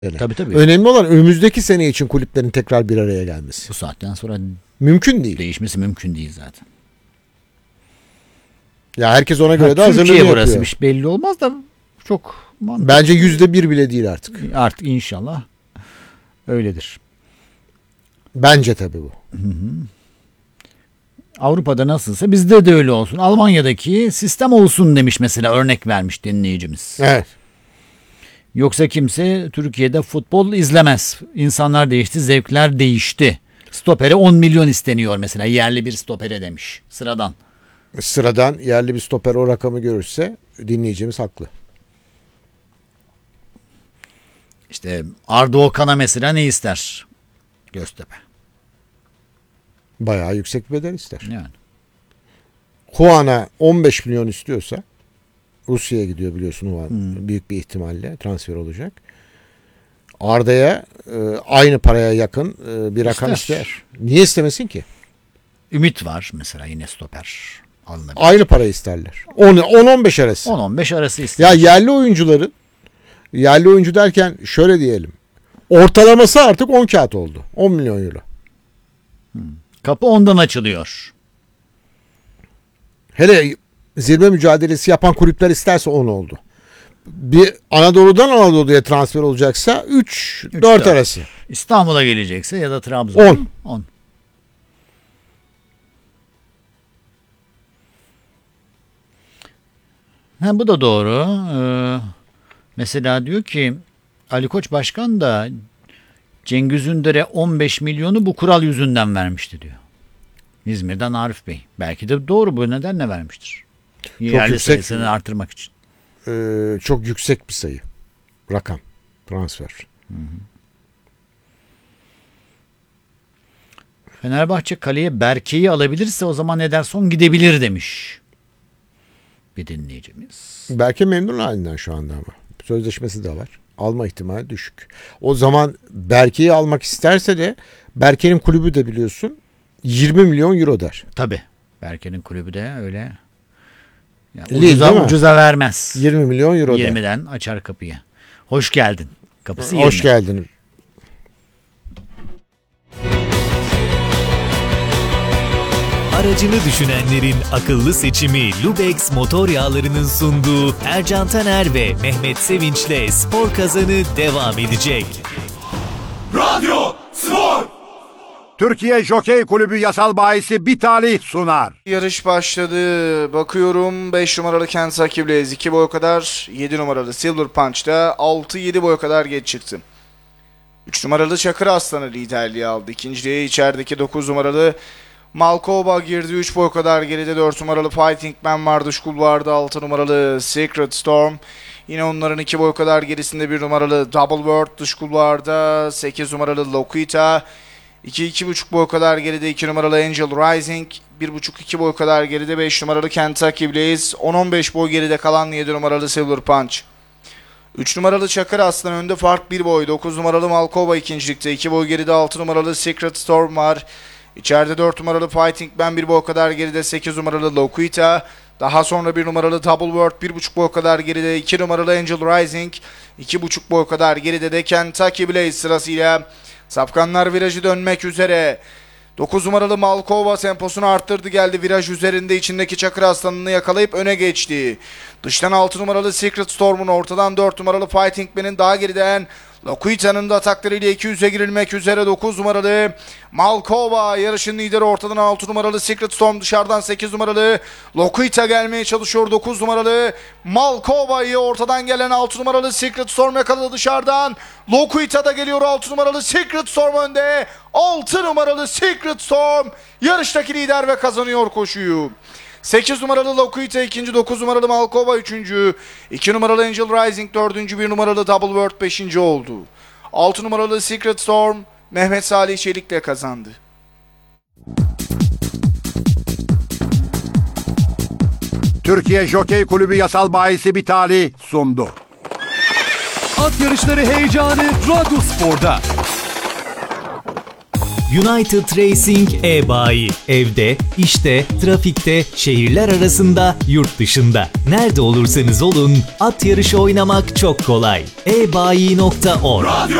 Tabii tabii. Önemli olan önümüzdeki sene için kulüplerin tekrar bir araya gelmesi. Bu saatten sonra Mümkün değil. değişmesi mümkün değil zaten. Ya herkes ona göre de hazırlığını Türkiye yapıyor. burasıymış belli olmaz da çok mantıklı. Bence %1 bile değil artık. Artık inşallah öyledir. Bence tabii bu. Avrupa'da nasılsa bizde de öyle olsun. Almanya'daki sistem olsun demiş mesela, örnek vermiş dinleyicimiz. Evet. Yoksa kimse Türkiye'de futbol izlemez. İnsanlar değişti, zevkler değişti. Stopere 10 milyon isteniyor mesela, yerli bir stopere demiş. Sıradan. Sıradan yerli bir stoper o rakamı görürse dinleyicimiz haklı. İşte Arda Okan'a mesela ne ister? Göztepe. Bayağı yüksek bir bedel ister. Yani. Juan'a 15 milyon istiyorsa, Rusya'ya gidiyor biliyorsun Juan. Büyük bir ihtimalle transfer olacak. Arda'ya aynı paraya yakın bir rakam ister. Niye istemesin ki? Ümit var mesela, yine stoper alınabilir. Aynı parayı isterler. 10-15 arası. 10-15 arası ister. Ya yerli oyuncu derken şöyle diyelim. Ortalaması artık 10 kağıt oldu. 10 milyon euro. Kapı ondan açılıyor. Hele zirve mücadelesi yapan kulüpler isterse 10 oldu. Bir Anadolu'dan Anadolu'ya transfer olacaksa 3-4 arası. İstanbul'a gelecekse ya da Trabzon 10. Bu da doğru. Mesela diyor ki Ali Koç Başkan da Cengiz Ünder'e 15 milyonu bu kural yüzünden vermişti diyor. İzmir'den Arif Bey. Belki de doğru, bu nedenle vermiştir. Yerli sayısını artırmak için. Çok yüksek bir sayı. Rakam. Transfer. Fenerbahçe kaleye Berke'yi alabilirse o zaman Ederson gidebilir demiş bir dinleyicimiz. Berke memnun halinden şu anda ama. Sözleşmesi de var. Alma ihtimali düşük. O zaman Berke'yi almak isterse de Berke'nin kulübü de biliyorsun 20 milyon euro der. Tabii. Berke'nin kulübü de öyle. Yani ucuza vermez. 20 milyon euro 20'den der. açar kapıyı. Hoş geldin. Kapısı 20. Hoş geldin. Aracını düşünenlerin akıllı seçimi Lubex motor yağlarının sunduğu Ercan Taner ve Mehmet Sevinç'le Spor Kazanı devam edecek. Radyo Spor! Türkiye Jokey Kulübü yasal bahisi bir talih sunar. Yarış başladı. Bakıyorum 5 numaralı Kentucky Blaze 2 boy kadar, 7 numaralı Silver Punch'ta 6-7 boy kadar geç çıktı. 3 numaralı Çakır Aslanı liderliği aldı. İkinciliğe içerideki 9 numaralı Malkova girdi. 3 boy kadar geride 4 numaralı Fighting Man vardı. Dış kulvarda 6 numaralı Secret Storm. Yine onların 2 boy kadar gerisinde 1 numaralı Double World dış kulvarda. 8 numaralı Lokita. 2-2,5 boy kadar geride 2 numaralı Angel Rising. 1,5-2 boy kadar geride 5 numaralı Kentucky Blaze. 10-15 boy geride kalan 7 numaralı Silver Punch. 3 numaralı Çakır Aslan önde, fark 1 boy. 9 numaralı Malkova ikincilikte. 2 boy geride 6 numaralı Secret Storm var. İçeride 4 numaralı Fighting Man 1 boy kadar geride 8 numaralı Lokita. Daha sonra 1 numaralı Double World 1,5 boy kadar geride 2 numaralı Angel Rising. 2,5 boy kadar geride de Kentucky Blaze sırasıyla. Safkanlar virajı dönmek üzere. 9 numaralı Malkova temposunu arttırdı, geldi viraj üzerinde, içindeki Çakır Aslanı'nı yakalayıp öne geçti. Dıştan 6 numaralı Secret Storm'un, ortadan 4 numaralı Fighting Man'in, daha geriden Lokita'nın da ataklarıyla 200'e girilmek üzere 9 numaralı Malkova yarışın lideri, ortadan 6 numaralı Secret Storm, dışarıdan 8 numaralı Lokita gelmeye çalışıyor. 9 numaralı Malkova'yı ortadan gelen 6 numaralı Secret Storm yakaladı dışarıdan. Lokita da geliyor, 6 numaralı Secret Storm önde. 6 numaralı Secret Storm yarıştaki lider ve kazanıyor koşuyu. 8 numaralı Lokita ikinci, 9 numaralı Malkova üçüncü, 2 numaralı Angel Rising dördüncü, 1 numaralı Double World beşinci oldu. 6 numaralı Secret Storm Mehmet Salih Çelik'le kazandı. Türkiye Jokey Kulübü yasal bahisi bir talih sundu. At yarışları heyecanı Radyo Spor'da. United Racing e-bayi. Evde, işte, trafikte, şehirler arasında, yurt dışında. Nerede olursanız olun, at yarışı oynamak çok kolay. ebayi.org